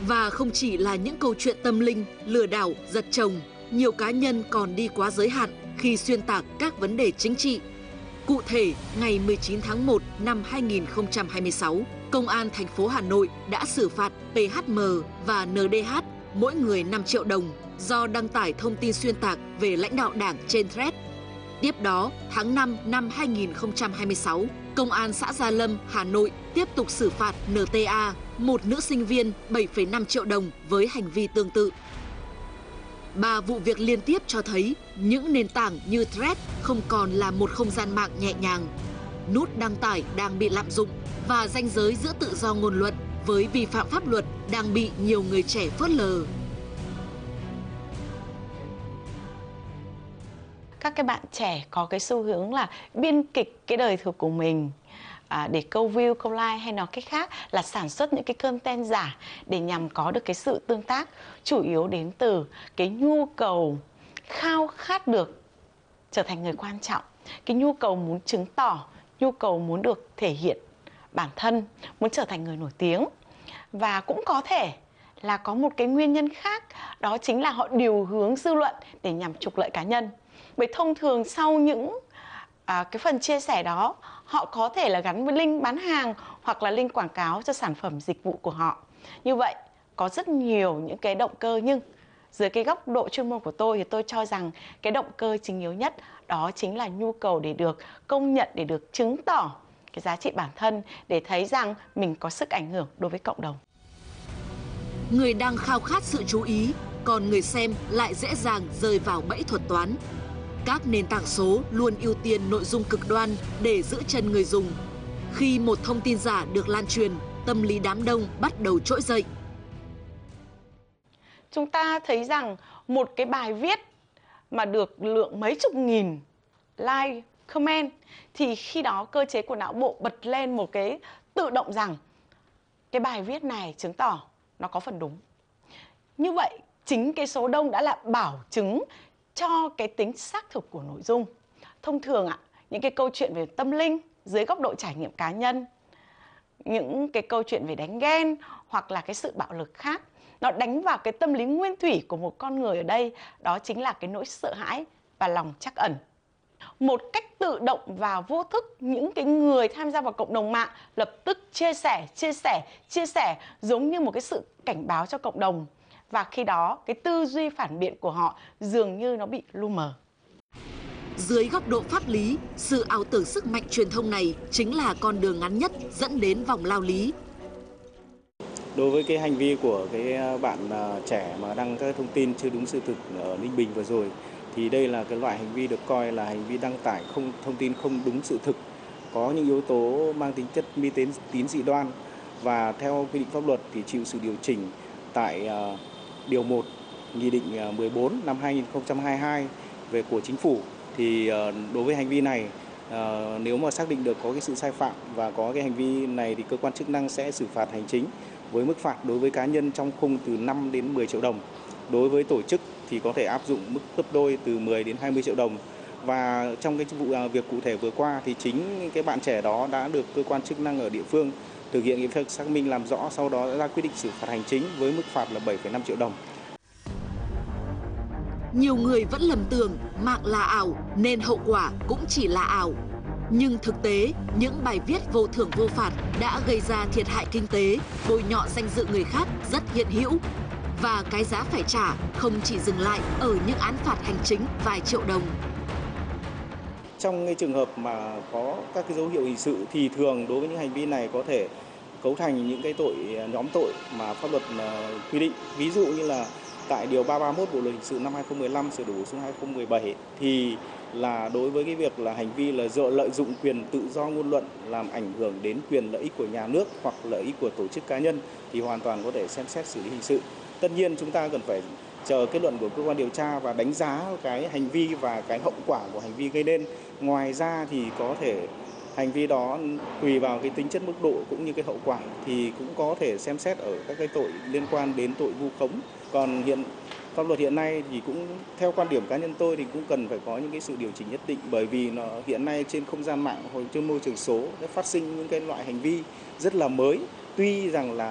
Và không chỉ là những câu chuyện tâm linh, lừa đảo, giật chồng, nhiều cá nhân còn đi quá giới hạn khi xuyên tạc các vấn đề chính trị. Cụ thể, ngày 19 tháng 1 năm 2026, Công an thành phố Hà Nội đã xử phạt PHM và NDH mỗi người 5 triệu đồng do đăng tải thông tin xuyên tạc về lãnh đạo Đảng trên Threads. Tiếp đó, tháng 5 năm 2026, Công an xã Gia Lâm, Hà Nội tiếp tục xử phạt NTA, một nữ sinh viên 7,5 triệu đồng với hành vi tương tự. 3 vụ việc liên tiếp cho thấy những nền tảng như Threads không còn là một không gian mạng nhẹ nhàng. Nút đăng tải đang bị lạm dụng và ranh giới giữa tự do ngôn luận với vi phạm pháp luật đang bị nhiều người trẻ phớt lờ. Các cái bạn trẻ có cái xu hướng là biên kịch cái đời thực của mình để câu view, câu like hay nói cách khác là sản xuất những cái content giả để nhằm có được cái sự tương tác, chủ yếu đến từ cái nhu cầu khao khát được trở thành người quan trọng, cái nhu cầu muốn chứng tỏ, nhu cầu muốn được thể hiện bản thân, muốn trở thành người nổi tiếng. Và cũng có thể là có một cái nguyên nhân khác, đó chính là họ điều hướng dư luận để nhằm trục lợi cá nhân. Bởi thông thường sau những cái phần chia sẻ đó, họ có thể là gắn với link bán hàng hoặc là link quảng cáo cho sản phẩm dịch vụ của họ. Như vậy, có rất nhiều những cái động cơ, nhưng dưới cái góc độ chuyên môn của tôi thì tôi cho rằng cái động cơ chính yếu nhất đó chính là nhu cầu để được công nhận, để được chứng tỏ cái giá trị bản thân, để thấy rằng mình có sức ảnh hưởng đối với cộng đồng. Người đang khao khát sự chú ý, còn người xem lại dễ dàng rơi vào bẫy thuật toán. Các nền tảng số luôn ưu tiên nội dung cực đoan để giữ chân người dùng. Khi một thông tin giả được lan truyền, tâm lý đám đông bắt đầu trỗi dậy. Chúng ta thấy rằng một cái bài viết mà được lượng mấy chục nghìn like, comment thì khi đó cơ chế của não bộ bật lên một cái tự động rằng cái bài viết này chứng tỏ nó có phần đúng. Như vậy, chính cái số đông đã là bảo chứng cho cái tính xác thực của nội dung. Thông thường những cái câu chuyện về tâm linh dưới góc độ trải nghiệm cá nhân, những cái câu chuyện về đánh ghen hoặc là cái sự bạo lực khác, nó đánh vào cái tâm lý nguyên thủy của một con người ở đây, đó chính là cái nỗi sợ hãi và lòng trắc ẩn. Một cách tự động và vô thức, những cái người tham gia vào cộng đồng mạng lập tức chia sẻ giống như một cái sự cảnh báo cho cộng đồng. Và khi đó, cái tư duy phản biện của họ dường như nó bị lu mờ. Dưới góc độ pháp lý, sự ảo tưởng sức mạnh truyền thông này chính là con đường ngắn nhất dẫn đến vòng lao lý. Đối với cái hành vi của cái bạn trẻ mà đăng các thông tin chưa đúng sự thực ở Ninh Bình vừa rồi, thì đây là cái loại hành vi được coi là hành vi đăng tải thông tin không đúng sự thực, có những yếu tố mang tính chất mê tín dị đoan, và theo quy định pháp luật thì chịu sự điều chỉnh tại điều 1 Nghị định 14 năm 2022 về của Chính phủ. Thì đối với hành vi này, nếu mà xác định được có cái sự sai phạm và có cái hành vi này thì cơ quan chức năng sẽ xử phạt hành chính với mức phạt đối với cá nhân trong khung từ 5 đến 10 triệu đồng. Đối với tổ chức thì có thể áp dụng mức gấp đôi từ 10 đến 20 triệu đồng. Và trong cái vụ việc cụ thể vừa qua thì chính cái bạn trẻ đó đã được cơ quan chức năng ở địa phương thực hiện cái việc xác minh làm rõ, sau đó đã ra quyết định xử phạt hành chính với mức phạt là 7,5 triệu đồng. Nhiều người vẫn lầm tưởng mạng là ảo nên hậu quả cũng chỉ là ảo. Nhưng thực tế, những bài viết vô thưởng vô phạt đã gây ra thiệt hại kinh tế, bôi nhọ danh dự người khác rất hiện hữu. Và cái giá phải trả không chỉ dừng lại ở những án phạt hành chính vài triệu đồng. Trong cái trường hợp mà có các cái dấu hiệu hình sự thì thường đối với những hành vi này có thể cấu thành những cái tội, nhóm tội mà pháp luật quy định. Ví dụ như là tại điều 331 Bộ luật hình sự năm 2015 sửa đổi bổ sung 2017 thì là đối với cái việc là hành vi là lợi dụng quyền tự do ngôn luận làm ảnh hưởng đến quyền lợi ích của nhà nước hoặc lợi ích của tổ chức cá nhân thì hoàn toàn có thể xem xét xử lý hình sự. Tất nhiên chúng ta cần phải chờ kết luận của cơ quan điều tra và đánh giá cái hành vi và cái hậu quả của hành vi gây nên. Ngoài ra thì có thể hành vi đó tùy vào cái tính chất mức độ cũng như cái hậu quả thì cũng có thể xem xét ở các cái tội liên quan đến tội vu khống. Còn pháp luật hiện nay thì cũng theo quan điểm cá nhân tôi thì cũng cần phải có những cái sự điều chỉnh nhất định, bởi vì nó hiện nay trên không gian mạng hoặc trên môi trường số đã phát sinh những cái loại hành vi rất là mới. Tuy rằng là